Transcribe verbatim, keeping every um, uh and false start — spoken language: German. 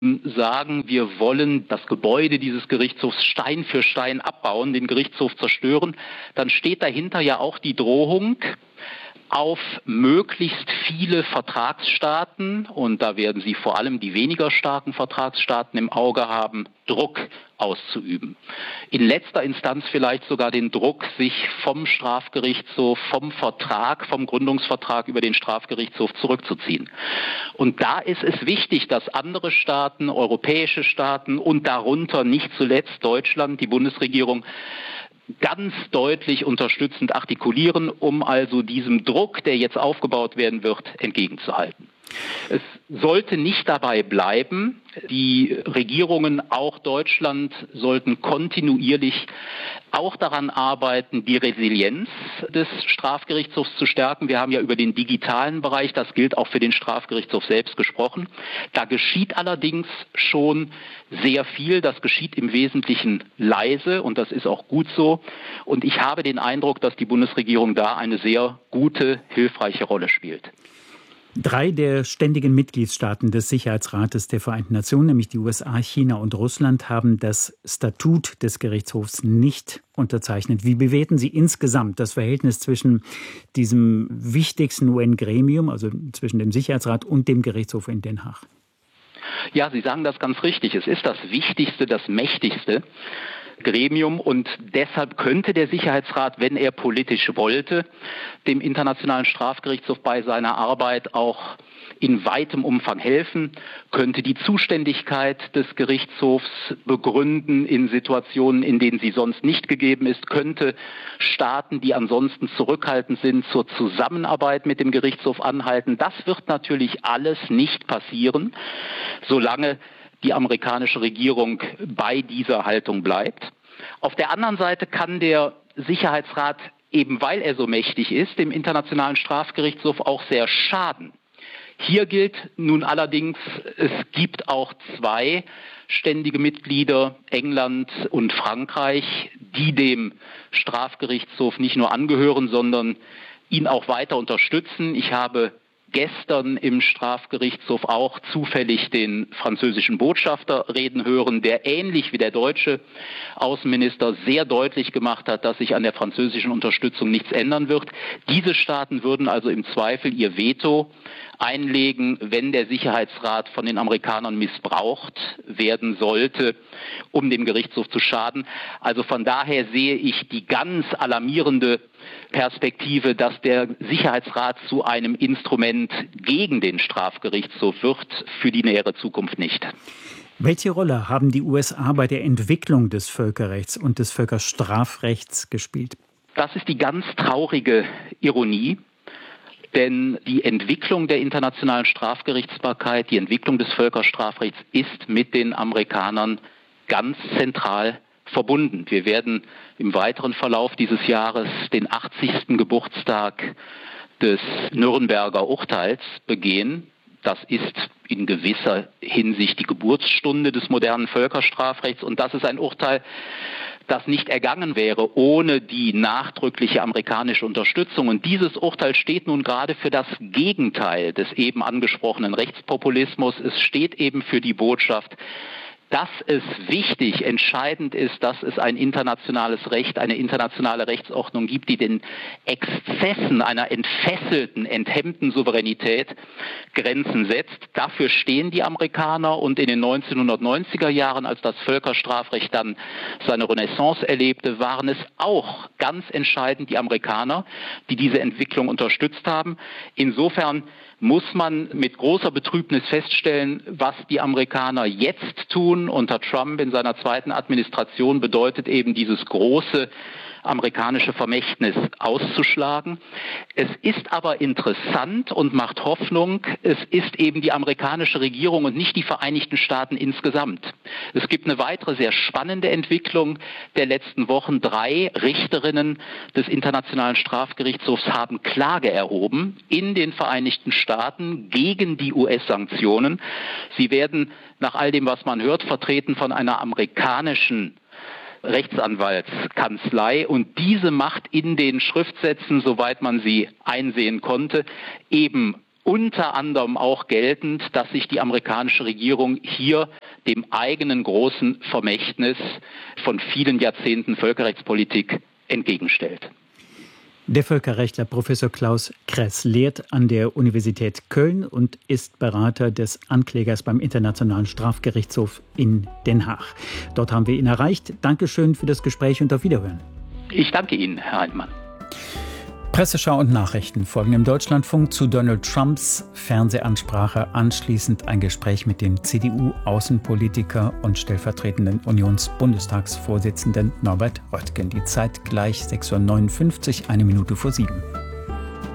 sagen, wir wollen das Gebäude dieses Gerichtshofs Stein für Stein abbauen, den Gerichtshof zerstören, dann steht dahinter ja auch die Drohung, auf möglichst viele Vertragsstaaten, und da werden Sie vor allem die weniger starken Vertragsstaaten im Auge haben, Druck auszuüben. In letzter Instanz vielleicht sogar den Druck, sich vom Strafgerichtshof, vom Vertrag, vom Gründungsvertrag über den Strafgerichtshof zurückzuziehen. Und da ist es wichtig, dass andere Staaten, europäische Staaten und darunter nicht zuletzt Deutschland, die Bundesregierung, ganz deutlich unterstützend artikulieren, um also diesem Druck, der jetzt aufgebaut werden wird, entgegenzuhalten. Es sollte nicht dabei bleiben. Die Regierungen, auch Deutschland, sollten kontinuierlich auch daran arbeiten, die Resilienz des Strafgerichtshofs zu stärken. Wir haben ja über den digitalen Bereich, das gilt auch für den Strafgerichtshof selbst, gesprochen. Da geschieht allerdings schon sehr viel. Das geschieht im Wesentlichen leise und das ist auch gut so. Und ich habe den Eindruck, dass die Bundesregierung da eine sehr gute, hilfreiche Rolle spielt. Drei der ständigen Mitgliedstaaten des Sicherheitsrates der Vereinten Nationen, nämlich die U S A, China und Russland, haben das Statut des Gerichtshofs nicht unterzeichnet. Wie bewerten Sie insgesamt das Verhältnis zwischen diesem wichtigsten U N-Gremium, also zwischen dem Sicherheitsrat und dem Gerichtshof in Den Haag? Ja, Sie sagen das ganz richtig. Es ist das wichtigste, das mächtigste Gremium und deshalb könnte der Sicherheitsrat, wenn er politisch wollte, dem Internationalen Strafgerichtshof bei seiner Arbeit auch in weitem Umfang helfen, könnte die Zuständigkeit des Gerichtshofs begründen in Situationen, in denen sie sonst nicht gegeben ist, könnte Staaten, die ansonsten zurückhaltend sind, zur Zusammenarbeit mit dem Gerichtshof anhalten. Das wird natürlich alles nicht passieren, solange die amerikanische Regierung bei dieser Haltung bleibt. Auf der anderen Seite kann der Sicherheitsrat, eben weil er so mächtig ist, dem Internationalen Strafgerichtshof auch sehr schaden. Hier gilt nun allerdings, es gibt auch zwei ständige Mitglieder, England und Frankreich, die dem Strafgerichtshof nicht nur angehören, sondern ihn auch weiter unterstützen. Ich habe gestern im Strafgerichtshof auch zufällig den französischen Botschafter reden hören, der ähnlich wie der deutsche Außenminister sehr deutlich gemacht hat, dass sich an der französischen Unterstützung nichts ändern wird. Diese Staaten würden also im Zweifel ihr Veto einlegen, wenn der Sicherheitsrat von den Amerikanern missbraucht werden sollte, um dem Gerichtshof zu schaden. Also von daher sehe ich die ganz alarmierende Perspektive, dass der Sicherheitsrat zu einem Instrument gegen den Strafgerichtshof wird, für die nähere Zukunft nicht. Welche Rolle haben die U S A bei der Entwicklung des Völkerrechts und des Völkerstrafrechts gespielt? Das ist die ganz traurige Ironie. Denn die Entwicklung der internationalen Strafgerichtsbarkeit, die Entwicklung des Völkerstrafrechts ist mit den Amerikanern ganz zentral verbunden. Wir werden im weiteren Verlauf dieses Jahres den achtzigsten Geburtstag des Nürnberger Urteils begehen. Das ist in gewisser Hinsicht die Geburtsstunde des modernen Völkerstrafrechts und das ist ein Urteil, das nicht ergangen wäre ohne die nachdrückliche amerikanische Unterstützung. Und dieses Urteil steht nun gerade für das Gegenteil des eben angesprochenen Rechtspopulismus. Es steht eben für die Botschaft, dass es wichtig, entscheidend ist, dass es ein internationales Recht, eine internationale Rechtsordnung gibt, die den Exzessen einer entfesselten, enthemmten Souveränität Grenzen setzt. Dafür stehen die Amerikaner und in den neunzehnhundertneunziger Jahren, als das Völkerstrafrecht dann seine Renaissance erlebte, waren es auch ganz entscheidend die Amerikaner, die diese Entwicklung unterstützt haben. Insofern muss man mit großer Betrübnis feststellen, was die Amerikaner jetzt tun unter Trump in seiner zweiten Administration, bedeutet eben dieses große amerikanische Vermächtnis auszuschlagen. Es ist aber interessant und macht Hoffnung, es ist eben die amerikanische Regierung und nicht die Vereinigten Staaten insgesamt. Es gibt eine weitere sehr spannende Entwicklung der letzten Wochen. Drei Richterinnen des Internationalen Strafgerichtshofs haben Klage erhoben in den Vereinigten Staaten gegen die U S-Sanktionen. Sie werden nach all dem, was man hört, vertreten von einer amerikanischen Rechtsanwaltskanzlei und diese macht in den Schriftsätzen, soweit man sie einsehen konnte, eben unter anderem auch geltend, dass sich die amerikanische Regierung hier dem eigenen großen Vermächtnis von vielen Jahrzehnten Völkerrechtspolitik entgegenstellt. Der Völkerrechtler Professor Klaus Kress lehrt an der Universität Köln und ist Berater des Anklägers beim Internationalen Strafgerichtshof in Den Haag. Dort haben wir ihn erreicht. Dankeschön für das Gespräch und auf Wiederhören. Ich danke Ihnen, Herr Heinemann. Presseschau und Nachrichten folgen im Deutschlandfunk zu Donald Trumps Fernsehansprache. Anschließend ein Gespräch mit dem C D U-Außenpolitiker und stellvertretenden Unionsbundestagsvorsitzenden Norbert Röttgen. Die Zeit gleich sechs Uhr neunundfünfzig, eine Minute vor sieben.